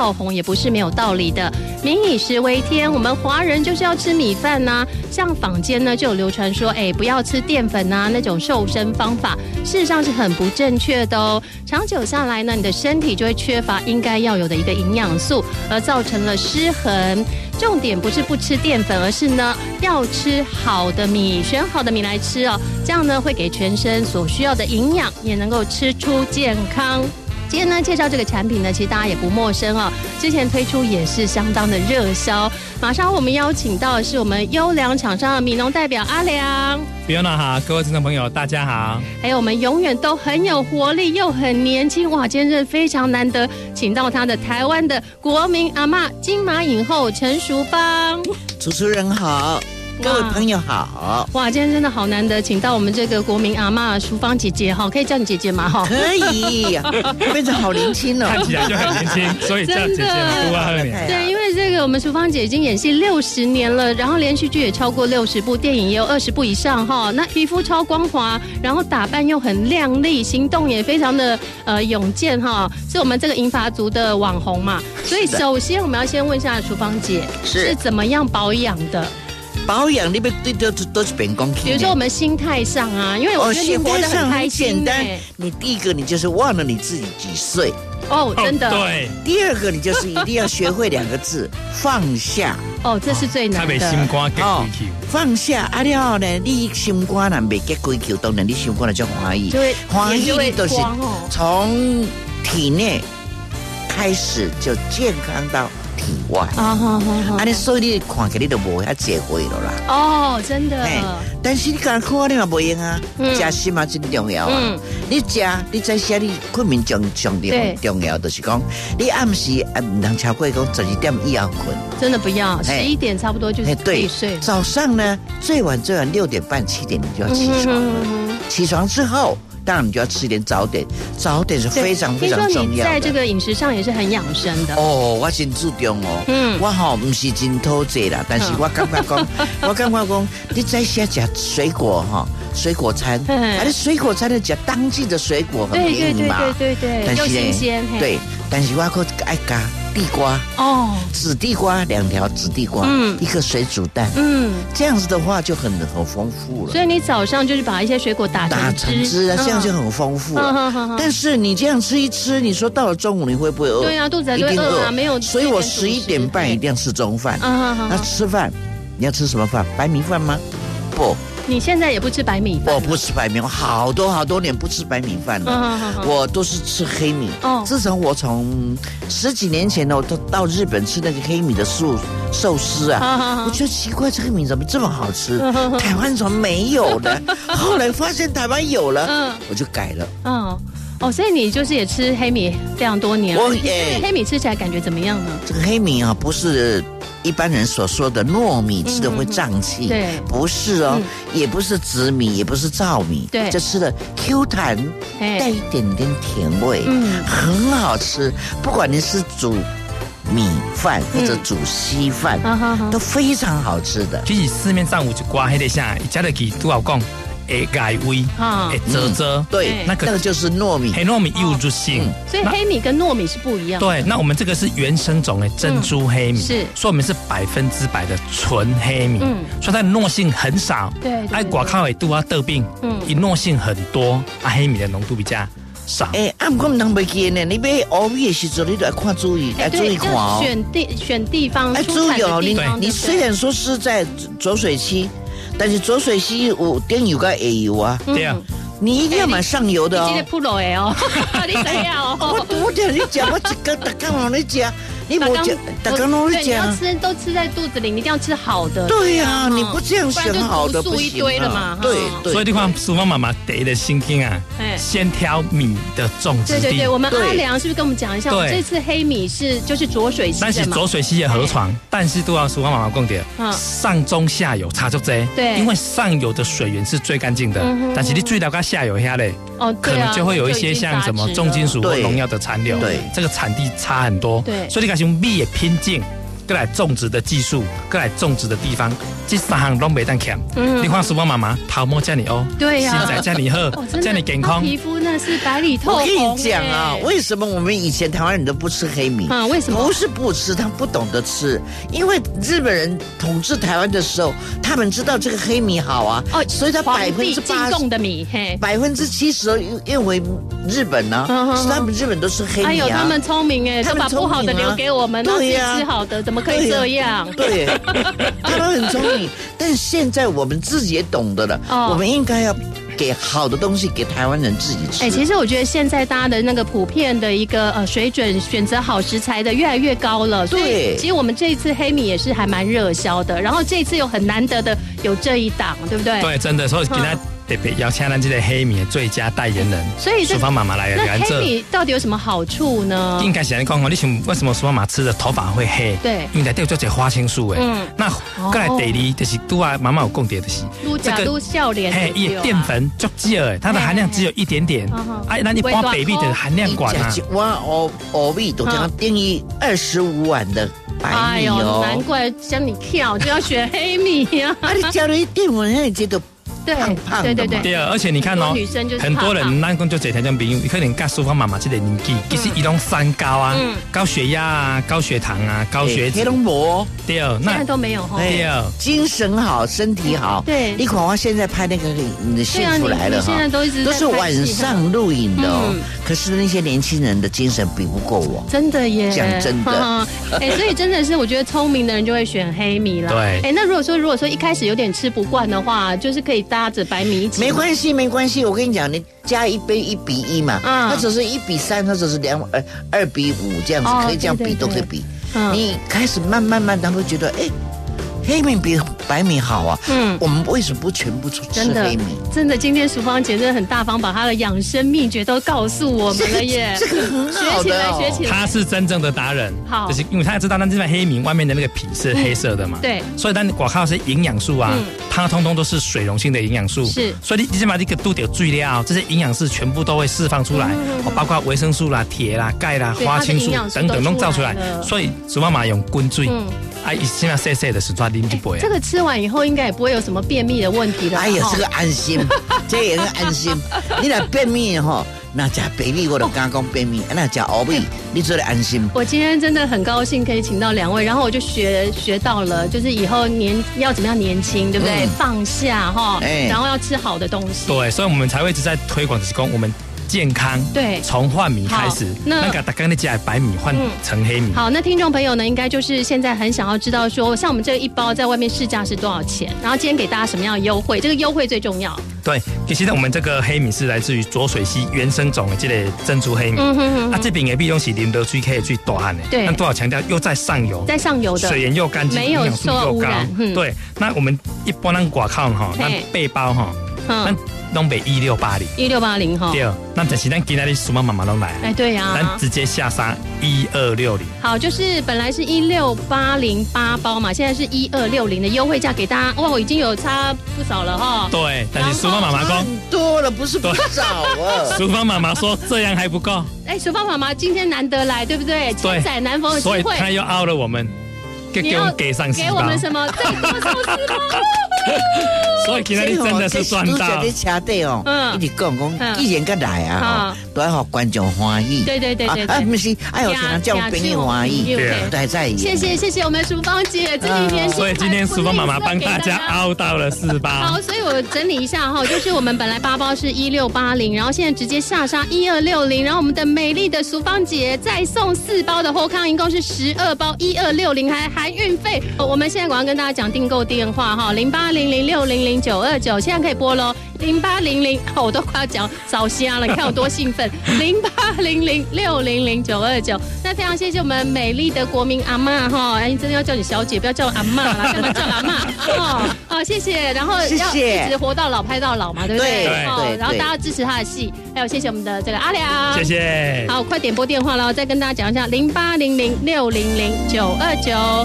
爆红也不是没有道理的。民以食为天，我们华人就是要吃米饭呐。像坊间呢就有流传说，不要吃淀粉啊，那种瘦身方法，事实上是很不正确的哦。长久下来呢，你的身体就会缺乏应该要有的一个营养素，而造成了失衡。重点不是不吃淀粉，而是呢要吃好的米，选好的米来吃哦，这样呢会给全身所需要的营养，也能够吃出健康。今天呢介绍这个产品呢，其实大家也不陌生哦，之前推出也是相当的热销。马上我们邀请到的是我们优良厂商的米农代表阿良。 Fiona 好，各位听众朋友大家好。 还有我们永远都很有活力又很年轻，哇，今天真的非常难得，请到他的台湾的国民阿嬷金马影后陈淑芳。 主持人好，各位朋友好。 哇，今天真的好难得，请到我们这个国民阿嬷淑芳姐姐哈，可以叫你姐姐吗？哈， 可以，变成好年轻哦， 看起来就很年轻，所以叫姐姐多2年。 对，因为这个我们淑芳姐已经演戏60年了，然后连续剧也超过60部，电影也有20部以上哈。那皮肤超光滑，然后打扮又很靓丽，行动也非常的勇健哈，是我们这个银发族的网红嘛。所以首先我们要先问一下淑芳姐是怎么样保养的？ 保养你别对都是变功。 比如说我们心态上啊，因为我觉得你活得很开心。 简单，你第一个你就是忘了你自己几岁。 哦，真的。 对。 第二个你就是一定要学会2个字，放下。 哦，这是最难的。 他被心肝结归球。 放下啊了呢，你心肝若未结归球，当然你心肝就叫欢喜。欢喜你都是从体内开始就健康到体外。你所以你看起来你就无遐结会了啦。 哦，真的。 但是你刚看你嘛不用啊，吃心嘛真重要啊。你吃，你在写你困眠上重要，就是讲你暗时唔能超过讲12点以后困。 真的不要，11点差不多就是可以睡。 早上呢，最晚6点半7点你就要起床了。起床之后。当然，你就要吃一点早点，早点是非常非常重要的。 听说你在这个饮食上也是很养生的哦，我真注重哦。我吼不是真偷济啦，但是我感觉讲，你在下吃水果哈，水果餐，你水果餐的吃当季的水果很便宜嘛， 对，又新鲜。 对，但是我可爱加地瓜哦，紫地瓜2条紫地瓜，一个水煮蛋，这样子的话就很丰富了。 所以你早上就是把一些水果打成汁啊，这样就很丰富了。但是你这样吃一吃，你说到了中午你会不会饿？ 对啊，肚子还会饿啊，没有。 所以我11点半一定要吃中饭。那吃饭你要吃什么饭？白米饭吗？不。 你现在也不吃白米饭？ 我不吃白米，我好多年不吃白米饭了。我都是吃黑米。自从我从10几年前呢，我都到日本吃那个黑米的寿司啊，我觉得奇怪，这个米怎么这么好吃？台湾怎么没有呢？后来发现台湾有了，我就改了。 所以你就是也吃黑米非常多年了。黑米吃起来感觉怎么样呢？ 这个黑米啊，不是一般人所说的糯米吃的会胀气， 对， 不是哦，也不是紫米，也不是糙米， 对， 这吃的 Q 弹，带一点点甜味，很好吃。不管你是煮米饭或者煮稀饭，都非常好吃的。 其实市面上有一挂迄个啥，伊食得起拄好讲。改味遮， 对，那个就是糯米， 黑糯米有入性， 所以黑米跟糯米是不一样的。 对，那我们这个是原生种的珍珠黑米， 是， 所以我们是100%的纯黑米，所以它的糯性很少。 对， 哎，外口的拄啊得病，以糯性很多，黑米的浓度比较少。 不过唔通袂记呢，你买乌米的时候，你都要看注意，注意看哦。 选地方， 注意哦，你虽然说是在浊水溪。但是浊水溪有顶油跟下油啊， 对啊， 你一定要买上游的哦。 你这个普罗的哦，你怎样哦？ 我听你讲，我一个大刚往你讲，你不讲，大刚往你讲， 都吃在肚子里，你一定要吃好的。 对呀，你不这样选好的不行。 一堆了嘛。 对， 所以你看淑芳妈妈得的心经啊，先挑米的种植地。 对，我们阿良是不是跟我们讲一下？我这次黑米就是浊水溪的嘛。 但是浊水溪的河床，但是都要淑芳妈妈讲的，上中下游差就多。 对， 因为上游的水源是最干净的，但是你最到跟下游下嘞，可能就会有一些像什么重金属或农药的残留。对，这个产地差很多。对，所以你讲米的品种过来种植的技术，过来种植的地方，这3项都没当欠。你看苏芳妈妈头毛这么黑， 对呀， 身材这么好，这么健康， 皮肤那是白里透红。 我跟你讲啊，为什么我们以前台湾人都不吃黑米？ 为什么？ 不是不吃，他们不懂得吃，因为日本人统治台湾的时候，他们知道这个黑米好啊，所以他80% 进贡的米 ，70%都运回日本呢，是他们日本都吃黑米啊。 哎呦，他们聪明哎，都把不好的留给我们， 对呀， 吃好的，怎么可以这样？ 对，他们很聪明，但现在我们自己也懂得了，我们应该要给好的东西给台湾人自己吃。 其实我觉得现在大家的那个普遍的一个水准，选择好食材的越来越高了。所以其实我们这一次黑米也是还蛮热销的，然后这一次有很难得的有这一档，对不对？ 对，真的，所以今天特别邀请咱这个黑米的最佳代言人， 所以苏芳妈妈来那黑米到底有什么好处呢？ 应该是来讲哦，你想为什么苏芳妈妈吃的头发会黑？ 对， 因为内底有做些花青素诶。那过来第二就是拄啊，妈妈有讲到就是这个笑脸， 伊的淀粉足少诶，它的含量只有一点点。那你包 baby 的含量管啊？ 我欧米都将定义25碗的白米哦。 难怪像你跳就要选黑米呀！ 你加了一淀粉，让你觉得。 对， 对，而且你看哦，很多人咱讲就这条种朋友，可能跟苏芳妈妈这个年纪，其实伊拢三高啊，高血压啊，高血糖啊，高血脂，对， 那现在都没有对，精神好，身体好。对，你看我现在拍那个你的幸福来了哈， 现在都是晚上录影的哦。可是那些年轻人的精神比不过我， 真的耶， 讲真的。 所以真的是我觉得聪明的人就会选黑米啦。 对， 那如果说一开始有点吃不惯的话，就是可以搭着白米一起。 没关系，我跟你讲，你加一杯1比1嘛，它只是1比3，它只是2比5这样子，可以这样比都可以比。你开始慢慢，他会觉得黑米比白米好啊。我们为什么不全部吃黑米？ 真的，今天淑芳姐真的很大方，把她的养生秘诀都告诉我们了耶。 这个很好的， 学起来。 她是真正的达人，好，就是因为她知道，那这块黑米外面的那个皮是黑色的嘛，对，所以但我靠是营养素啊，它通通都是水溶性的营养素，是，所以你先把这个都得注意了，这些营养素全部都会释放出来，包括维生素啦、铁啦、钙啦、花青素等等都造出来，所以淑芳妈用滚水。现在细细的时抓啉一杯。 这个吃完以后应该也不会有什么便秘的问题了。 哎呀，这个安心，这也是安心。你若便秘哈，那吃白米我就刚讲便秘，那吃黑米你做得安心。 我今天真的很高兴可以请到2位，然后我就学到了，就是以后要怎么样年轻，对不对？放下哈，然后要吃好的东西。 对，所以我们才会一直在推广就是讲我们。健康对，从换米开始，那个大刚才讲白米换成黑米。 好，那听众朋友呢，应该就是现在很想要知道说，像我们这一包在外面市价是多少钱？然后今天给大家什么样的优惠？这个优惠最重要。 对，其实我们这个黑米是来自于浊水溪原生种的这个珍珠黑米。这边的米东西啉得水可以最大汉的，对，但多少强调又在上游， 在上游的水源又干净， 没有受污染。 对，那我们一般人外口哈，那背包哈，那拢卖1680哈。对，那但是咱今天苏妈妈拢来。 对呀， 咱直接下杀1260。 好，就是本来是16808包嘛，现在是1260的优惠价给大家。哇，已经有差不少了哈。 对，但是淑芳妈妈说多了，不是不少啊。 淑芳妈妈说这样还不够。 淑芳妈妈今天难得来，对不对？千载难逢的机会， 所以她又凹了我们，给我们给上4包。 给我们什么？再多送4包。 所以今天真的是赚到。 你车底哦，一直讲以前个来啊，都要让观众欢喜。 对， 不是，哎呦，常叫朋友欢喜，对，在意。 谢谢我们淑芳姐这几天。 所以今天淑芳妈妈帮大家凹到了4包。 好，所以我整理一下哈，就是我们本来8包是1680，然后现在直接下杀1260，然后我们的美丽的淑芳姐再送4包的后康，一共是12包1260，还含运费。我们现在赶快跟大家讲订购电话哈，0800600929，现在可以拨喽。0800，我都快要讲烧虾了，你看我多兴奋。0800600929，那非常谢谢我们美丽的国民阿嬷哈，真的要叫你小姐，不要叫我阿嬷啦，干嘛叫阿嬷？好，谢谢，然后要一直活到老拍到老嘛，对不对？ 对。 然后大家支持他的戏，还有谢谢我们的这个阿良， 谢谢。 好，快点拨电话了，再跟大家讲一下，0800600929。